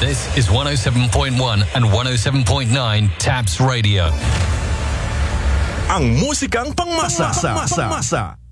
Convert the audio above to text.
This is 107.1 and 107.9 Taps Radio. Ang musikang pangmasa.